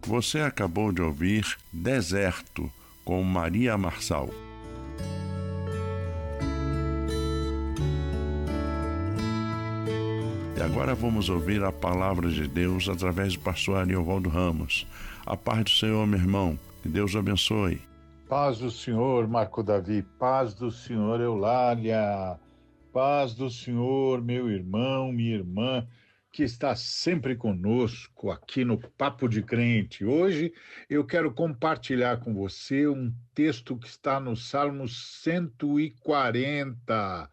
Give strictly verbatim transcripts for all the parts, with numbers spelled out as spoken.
Você acabou de ouvir Deserto, com Maria Marçal. E agora vamos ouvir a palavra de Deus através do pastor Ariovaldo Ramos. A paz do Senhor, meu irmão. Que Deus o abençoe. Paz do Senhor, Marco Davi. Paz do Senhor, Eulália. Paz do Senhor, meu irmão, minha irmã, que está sempre conosco aqui no Papo de Crente. Hoje eu quero compartilhar com você um texto que está no Salmo cento e quarenta.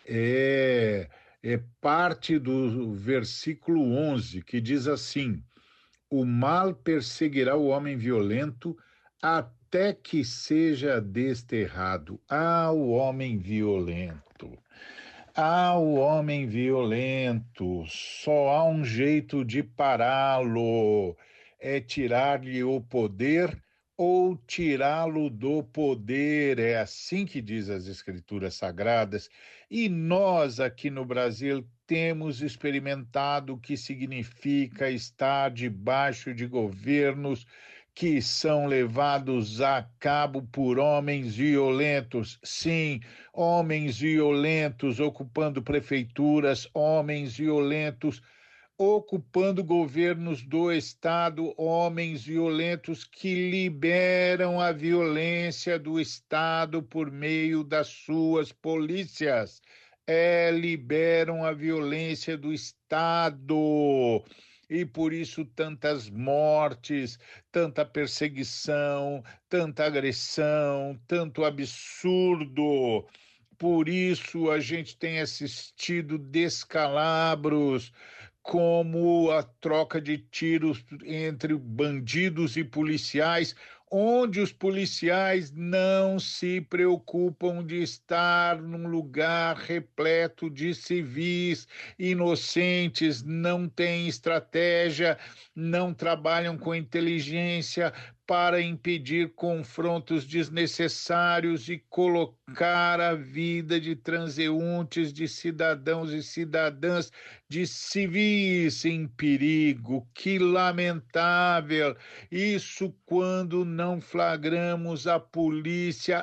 É, é parte do versículo onze, que diz assim: o mal perseguirá o homem violento até que seja desterrado. Ah, o homem violento. Ah, o homem violento, só há um jeito de pará-lo, é tirar-lhe o poder ou tirá-lo do poder. É assim que diz as Escrituras Sagradas. E nós aqui no Brasil temos experimentado o que significa estar debaixo de governos que são levados a cabo por homens violentos. Sim, homens violentos ocupando prefeituras, homens violentos ocupando governos do Estado, homens violentos que liberam a violência do Estado por meio das suas polícias. É, liberam a violência do Estado. E por isso tantas mortes, tanta perseguição, tanta agressão, tanto absurdo. Por isso a gente tem assistido descalabros, como a troca de tiros entre bandidos e policiais, onde os policiais não se preocupam de estar num lugar repleto de civis inocentes, não têm estratégia, não trabalham com inteligência para impedir confrontos desnecessários e colocar a vida de transeuntes, de cidadãos e cidadãs, de civis em perigo. Que lamentável! Isso quando não flagramos a polícia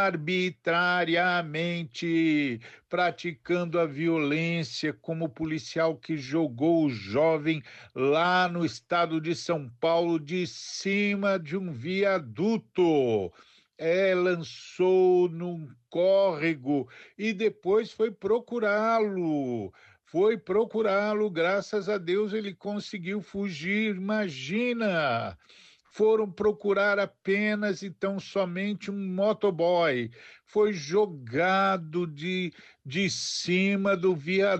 arbitrariamente praticando a violência, como o policial que jogou o jovem lá no estado de São Paulo de cima de um viaduto. É, lançou num córrego e depois foi procurá-lo. Foi procurá-lo, graças a Deus ele conseguiu fugir. Imagina! Foram procurar apenas e tão somente um motoboy. Foi jogado de, de cima do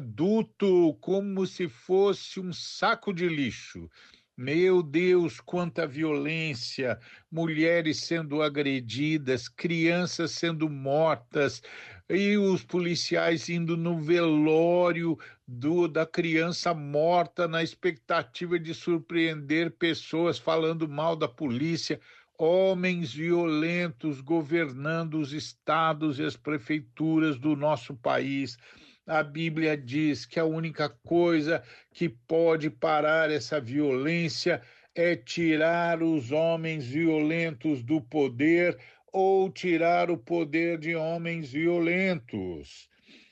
viaduto como se fosse um saco de lixo. Meu Deus, quanta violência, mulheres sendo agredidas, crianças sendo mortas, e os policiais indo no velório do, da criança morta na expectativa de surpreender pessoas falando mal da polícia. Homens violentos governando os estados e as prefeituras do nosso país. A Bíblia diz que a única coisa que pode parar essa violência é tirar os homens violentos do poder ou tirar o poder de homens violentos,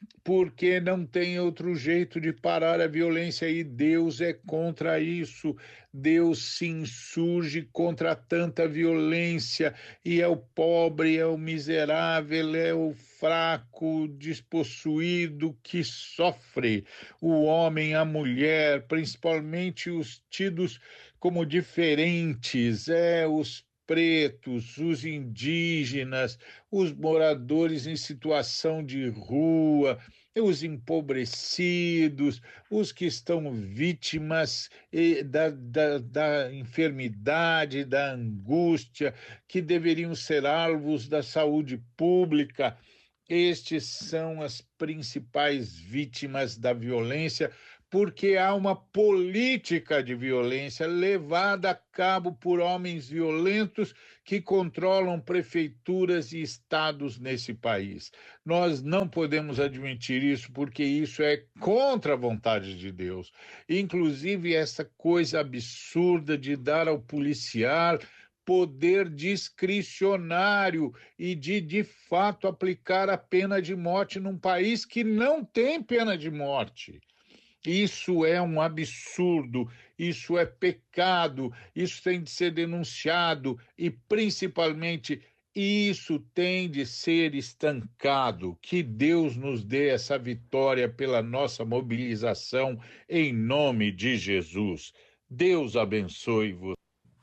porque não tem outro jeito de parar a violência e Deus é contra isso. Deus se insurge contra tanta violência e é o pobre, é o miserável, é o fraco, o despossuído que sofre. O homem, a mulher, principalmente os tidos como diferentes, é os pretos, os indígenas, os moradores em situação de rua, os empobrecidos, os que estão vítimas da, da, da enfermidade, da angústia, que deveriam ser alvos da saúde pública. Estes são as principais vítimas da violência, porque há uma política de violência levada a cabo por homens violentos que controlam prefeituras e estados nesse país. Nós não podemos admitir isso, porque isso é contra a vontade de Deus. Inclusive, essa coisa absurda de dar ao policial poder discricionário e de, de fato, aplicar a pena de morte num país que não tem pena de morte. Isso é um absurdo, isso é pecado, isso tem de ser denunciado e, principalmente, isso tem de ser estancado. Que Deus nos dê essa vitória pela nossa mobilização, em nome de Jesus. Deus abençoe você.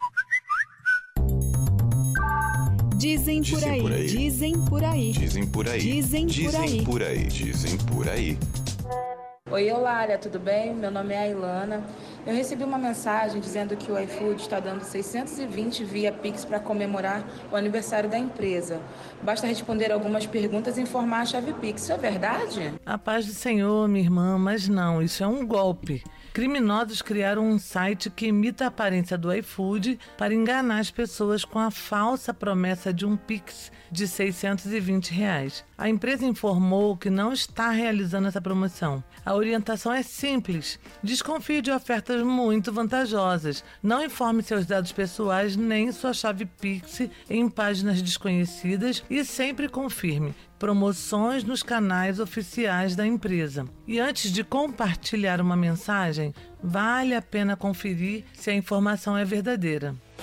Dizem por aí, dizem por aí, dizem por aí, dizem por aí, dizem por aí, dizem por aí. Oi, Eulália, tudo bem? Meu nome é Ailana. Eu recebi uma mensagem dizendo que o iFood está dando seiscentos e vinte via Pix para comemorar o aniversário da empresa. Basta responder algumas perguntas e informar a chave Pix. Isso é verdade? A paz do Senhor, minha irmã, mas não, isso é um golpe. Criminosos criaram um site que imita a aparência do iFood para enganar as pessoas com a falsa promessa de um Pix de seiscentos e vinte reais. A empresa informou que não está realizando essa promoção. A orientação é simples. Desconfie de ofertas muito vantajosas. Não informe seus dados pessoais nem sua chave Pix em páginas desconhecidas e sempre confirme promoções nos canais oficiais da empresa. E antes de compartilhar uma mensagem, vale a pena conferir se a informação é verdadeira.